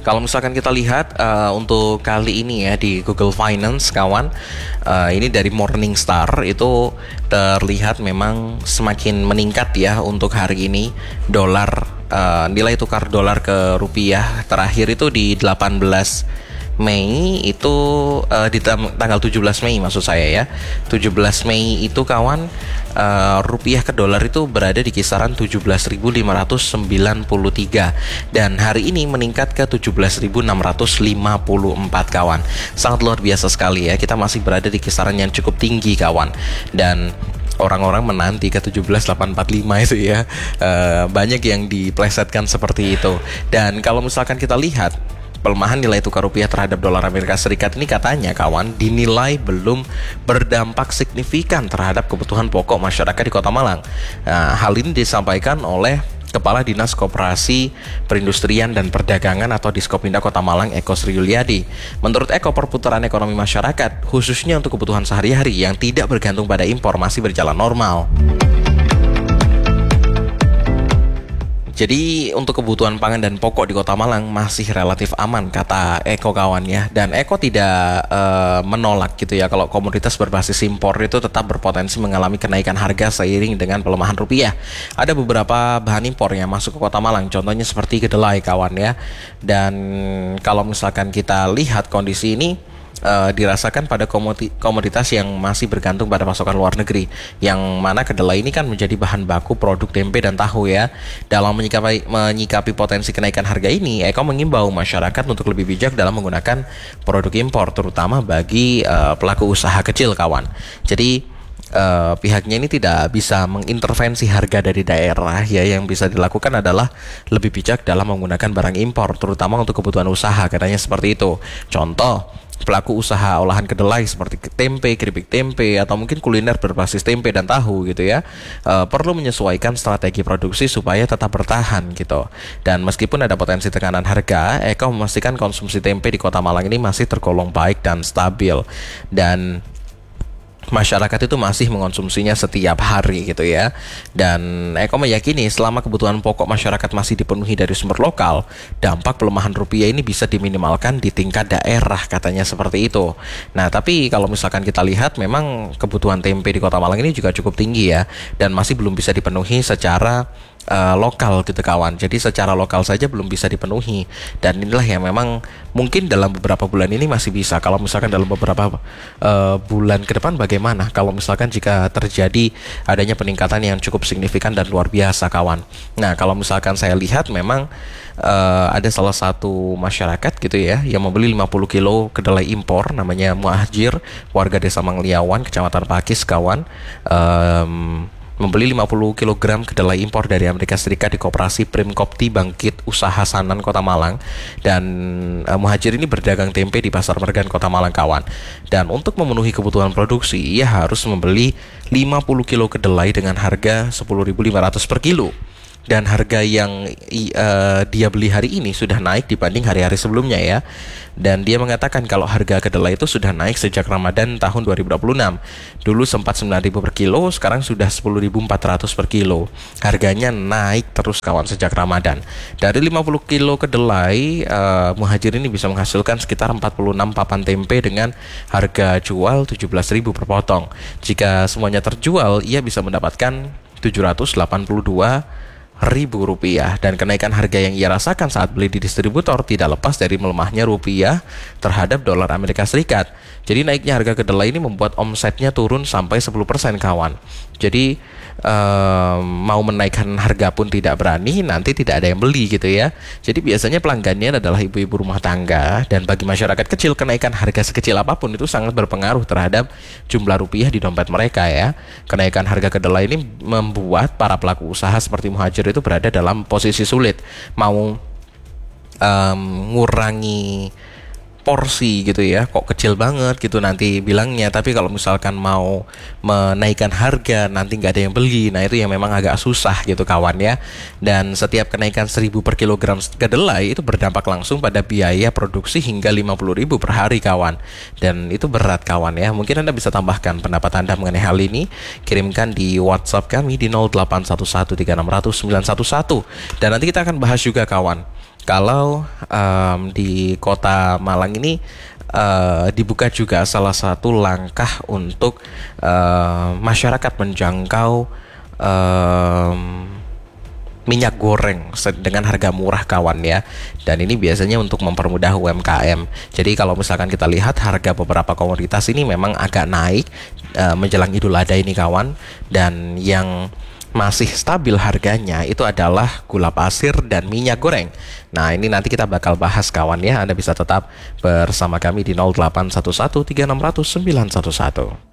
Kalau misalkan kita lihat untuk kali ini ya di Google Finance kawan, ini dari Morningstar itu terlihat memang semakin meningkat ya untuk hari ini. Nilai tukar dolar ke rupiah terakhir itu di 18 Mei itu di tanggal 17 Mei maksud saya ya. 17 Mei itu kawan, rupiah ke dolar itu berada di kisaran 17.593 dan hari ini meningkat ke 17.654 kawan. Sangat luar biasa sekali ya. Kita masih berada di kisaran yang cukup tinggi kawan. Dan orang-orang menanti ke 17.845 itu ya. Banyak yang diplesetkan seperti itu. Dan kalau misalkan kita lihat pelemahan nilai tukar rupiah terhadap dolar Amerika Serikat ini katanya kawan dinilai belum berdampak signifikan terhadap kebutuhan pokok masyarakat di Kota Malang. Nah, hal ini disampaikan oleh Kepala Dinas Koperasi Perindustrian dan Perdagangan atau Diskopinda Kota Malang, Eko Sri Yuliadi. Menurut Eko, perputaran ekonomi masyarakat khususnya untuk kebutuhan sehari-hari yang tidak bergantung pada impor masih berjalan normal. Jadi untuk kebutuhan pangan dan pokok di Kota Malang masih relatif aman, kata Eko kawan ya. Dan Eko tidak menolak gitu ya kalau komoditas berbasis impor itu tetap berpotensi mengalami kenaikan harga seiring dengan pelemahan rupiah. Ada beberapa bahan impor yang masuk ke Kota Malang, contohnya seperti kedelai kawan ya. Dan kalau misalkan kita lihat kondisi ini dirasakan pada komoditas yang masih bergantung pada pasokan luar negeri, yang mana kedelai ini kan menjadi bahan baku produk tempe dan tahu ya. Dalam menyikapi potensi kenaikan harga ini, Eko mengimbau masyarakat untuk lebih bijak dalam menggunakan produk impor, terutama bagi pelaku usaha kecil kawan. Jadi pihaknya ini tidak bisa mengintervensi harga dari daerah ya. Yang bisa dilakukan adalah lebih bijak dalam menggunakan barang impor, terutama untuk kebutuhan usaha, katanya seperti itu. Contoh, pelaku usaha olahan kedelai seperti tempe, keripik tempe, atau mungkin kuliner berbasis tempe dan tahu gitu ya, perlu menyesuaikan strategi produksi supaya tetap bertahan gitu. Dan meskipun ada potensi tekanan harga, Eko memastikan konsumsi tempe di Kota Malang ini masih tergolong baik dan stabil, dan masyarakat itu masih mengonsumsinya setiap hari gitu ya. Dan Eko meyakini selama kebutuhan pokok masyarakat masih dipenuhi dari sumber lokal, dampak pelemahan rupiah ini bisa diminimalkan di tingkat daerah, katanya seperti itu. Nah, tapi kalau misalkan kita lihat memang kebutuhan tempe di Kota Malang ini juga cukup tinggi ya, dan masih belum bisa dipenuhi secara lokal gitu kawan. Jadi secara lokal saja belum bisa dipenuhi, dan inilah yang memang mungkin dalam beberapa bulan ini masih bisa. Kalau misalkan dalam beberapa bulan ke depan bagaimana kalau misalkan jika terjadi adanya peningkatan yang cukup signifikan dan luar biasa kawan. Nah, kalau misalkan saya lihat memang ada salah satu masyarakat gitu ya yang membeli 50 kilo kedelai impor, namanya Muhajir, warga Desa Mangliawan, Kecamatan Pakis kawan, membeli 50 kg kedelai impor dari Amerika Serikat di Koperasi Primkopti Bangkit Usaha Sanan Kota Malang. Dan Muhajir ini berdagang tempe di Pasar Mergan Kota Malang kawan. Dan untuk memenuhi kebutuhan produksi, ia harus membeli 50 kilo kedelai dengan harga 10.500 per kilo. Dan harga yang dia beli hari ini sudah naik dibanding hari-hari sebelumnya ya. Dan dia mengatakan kalau harga kedelai itu sudah naik sejak Ramadan tahun 2026. Dulu sempat 9.000 per kilo, sekarang sudah 10.400 per kilo. Harganya naik terus kawan sejak Ramadan. Dari 50 kilo kedelai, Muhajir ini bisa menghasilkan sekitar 46 papan tempe dengan harga jual 17.000 per potong. Jika semuanya terjual, ia bisa mendapatkan 782.000 rupiah. Dan kenaikan harga yang ia rasakan saat beli di distributor tidak lepas dari melemahnya rupiah terhadap dolar Amerika Serikat. Jadi naiknya harga kedelai ini membuat omsetnya turun sampai 10% kawan. Jadi mau menaikkan harga pun tidak berani, nanti tidak ada yang beli gitu ya. Jadi biasanya pelanggannya adalah ibu-ibu rumah tangga, dan bagi masyarakat kecil kenaikan harga sekecil apapun itu sangat berpengaruh terhadap jumlah rupiah di dompet mereka ya. Kenaikan harga kedelai ini membuat para pelaku usaha seperti Muhajir itu berada dalam posisi sulit, mau ngurangi porsi gitu ya, kok kecil banget gitu nanti bilangnya, tapi kalau misalkan mau menaikkan harga nanti nggak ada yang beli. Nah, itu yang memang agak susah gitu kawan ya. Dan setiap kenaikan 1.000 per kilogram kedelai itu berdampak langsung pada biaya produksi hingga 50.000 per hari kawan. Dan itu berat kawan ya. Mungkin Anda bisa tambahkan pendapat Anda mengenai hal ini, kirimkan di WhatsApp kami di 081136000911. Dan nanti kita akan bahas juga kawan, kalau di Kota Malang ini dibuka juga salah satu langkah untuk masyarakat menjangkau minyak goreng dengan harga murah kawan ya. Dan ini biasanya untuk mempermudah UMKM. Jadi kalau misalkan kita lihat harga beberapa komoditas ini memang agak naik menjelang Idul Adha ini kawan. Dan yang masih stabil harganya itu adalah gula pasir dan minyak goreng. Nah, ini nanti kita bakal bahas kawan ya. Anda bisa tetap bersama kami di 0811 3600 911.